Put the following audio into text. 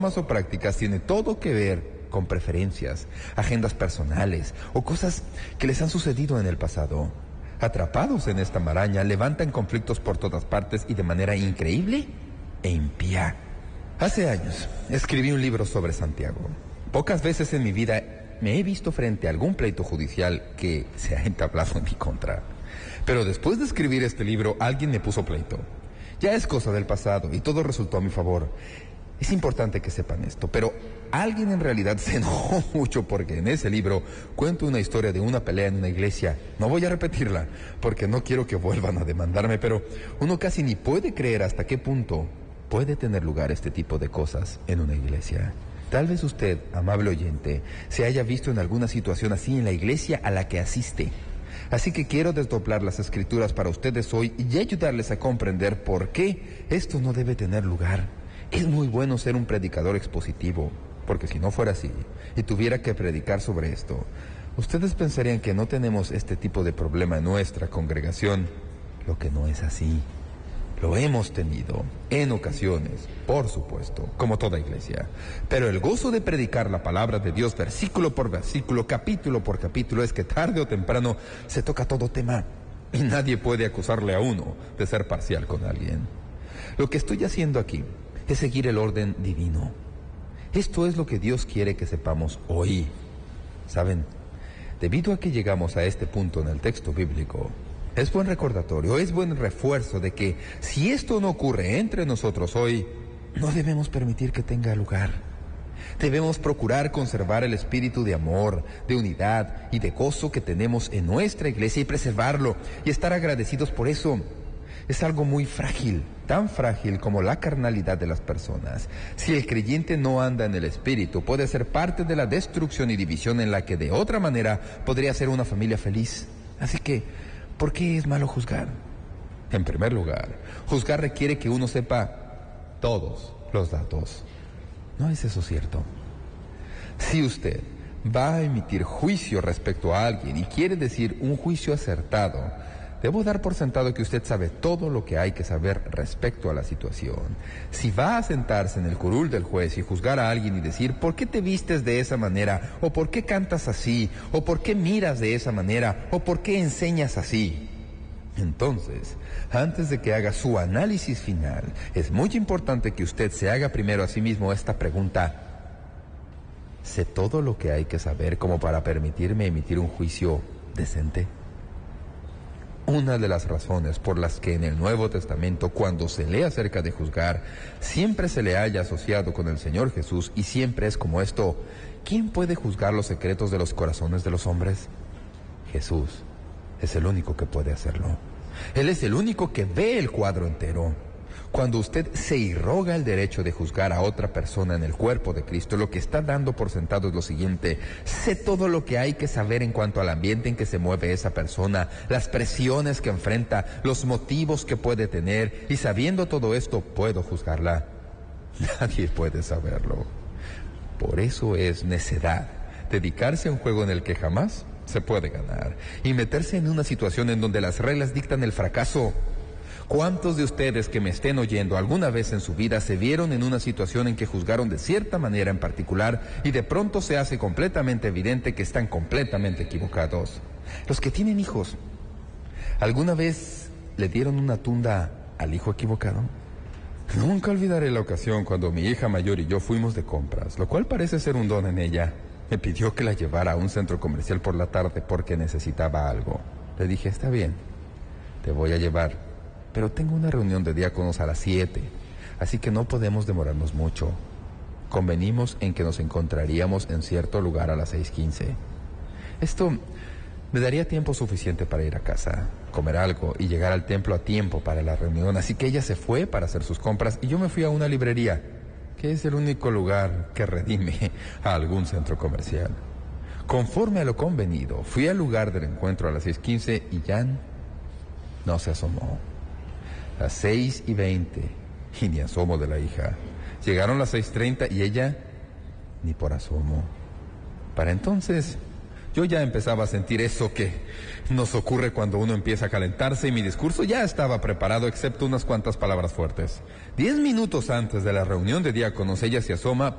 o prácticas tiene todo que ver con preferencias, agendas personales o cosas que les han sucedido en el pasado. Atrapados en esta maraña, levantan conflictos por todas partes y de manera increíble e impía. Hace años escribí un libro sobre Santiago. Pocas veces en mi vida me he visto frente a algún pleito judicial que se ha entablado en mi contra. Pero después de escribir este libro, alguien me puso pleito. Ya es cosa del pasado y todo resultó a mi favor. Es importante que sepan esto, pero alguien en realidad se enojó mucho porque en ese libro cuento una historia de una pelea en una iglesia. No voy a repetirla porque no quiero que vuelvan a demandarme, pero uno casi ni puede creer hasta qué punto puede tener lugar este tipo de cosas en una iglesia. Tal vez usted, amable oyente, se haya visto en alguna situación así en la iglesia a la que asiste. Así que quiero desdoblar las escrituras para ustedes hoy y ayudarles a comprender por qué esto no debe tener lugar. Es muy bueno ser un predicador expositivo, porque si no fuera así y tuviera que predicar sobre esto, ustedes pensarían que no tenemos este tipo de problema en nuestra congregación, lo que no es así. Lo hemos tenido en ocasiones, por supuesto, como toda iglesia. Pero el gozo de predicar la palabra de Dios versículo por versículo, capítulo por capítulo, es que tarde o temprano se toca todo tema y nadie puede acusarle a uno de ser parcial con alguien. Lo que estoy haciendo aquí es seguir el orden divino. Esto es lo que Dios quiere que sepamos hoy. ¿Saben? Debido a que llegamos a este punto en el texto bíblico, es buen recordatorio, es buen refuerzo de que si esto no ocurre entre nosotros hoy, no debemos permitir que tenga lugar. Debemos procurar conservar el espíritu de amor, de unidad y de gozo que tenemos en nuestra iglesia y preservarlo y estar agradecidos por eso. Es algo muy frágil, tan frágil como la carnalidad de las personas. Si el creyente no anda en el espíritu, puede ser parte de la destrucción y división en la que de otra manera podría ser una familia feliz. Así que, ¿por qué es malo juzgar? En primer lugar, juzgar requiere que uno sepa todos los datos. ¿No es eso cierto? Si usted va a emitir juicio respecto a alguien y quiere decir un juicio acertado, debo dar por sentado que usted sabe todo lo que hay que saber respecto a la situación. Si va a sentarse en el curul del juez y juzgar a alguien y decir, ¿por qué te vistes de esa manera? ¿O por qué cantas así? ¿O por qué miras de esa manera? ¿O por qué enseñas así? Entonces, antes de que haga su análisis final, es muy importante que usted se haga primero a sí mismo esta pregunta. ¿Sé todo lo que hay que saber como para permitirme emitir un juicio decente? Una de las razones por las que en el Nuevo Testamento, cuando se lee acerca de juzgar, siempre se le haya asociado con el Señor Jesús y siempre es como esto: ¿quién puede juzgar los secretos de los corazones de los hombres? Jesús es el único que puede hacerlo. Él es el único que ve el cuadro entero. Cuando usted se irroga el derecho de juzgar a otra persona en el cuerpo de Cristo, lo que está dando por sentado es lo siguiente: sé todo lo que hay que saber en cuanto al ambiente en que se mueve esa persona, las presiones que enfrenta, los motivos que puede tener, y sabiendo todo esto puedo juzgarla. Nadie puede saberlo. Por eso es necedad dedicarse a un juego en el que jamás se puede ganar y meterse en una situación en donde las reglas dictan el fracaso. ¿Cuántos de ustedes que me estén oyendo alguna vez en su vida se vieron en una situación en que juzgaron de cierta manera en particular y de pronto se hace completamente evidente que están completamente equivocados? Los que tienen hijos, ¿alguna vez le dieron una tunda al hijo equivocado? Nunca olvidaré la ocasión cuando mi hija mayor y yo fuimos de compras, lo cual parece ser un don en ella. Me pidió que la llevara a un centro comercial por la tarde porque necesitaba algo. Le dije, está bien, te voy a llevar, pero tengo una reunión de diáconos a las 7, así que no podemos demorarnos mucho. Convenimos en que nos encontraríamos en cierto lugar a las 6:15. Esto me daría tiempo suficiente para ir a casa, comer algo y llegar al templo a tiempo para la reunión, así que ella se fue para hacer sus compras y yo me fui a una librería, que es el único lugar que redime a algún centro comercial. Conforme a lo convenido, fui al lugar del encuentro a las 6:15 y Jan no se asomó. Las 6:20 y ni asomo de la hija. Llegaron las 6:30 y ella ni por asomo. Para entonces Yo ya empezaba a sentir eso que nos ocurre cuando uno empieza a calentarse y mi discurso ya estaba preparado excepto unas cuantas palabras fuertes. 10 minutos antes de la reunión de diáconos ella se asoma